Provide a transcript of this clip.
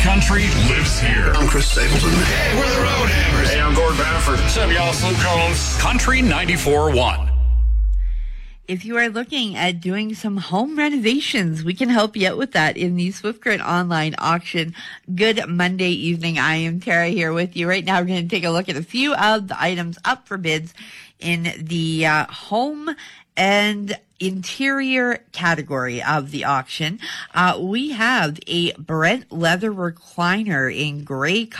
country lives here. I'm Chris Stapleton. Hey, we're the Road Hammers. Hey, I'm Gord Bamford. What's up, y'all? Luke Combs. Country 94.1. If you are looking at doing some home renovations, we can help you out with that in the Swift Current online auction. Good Monday evening. I am Tara here with you. Right now, we're going to take a look at a few of the items up for bids in the home and interior category of the auction. We have a Brent leather recliner in gray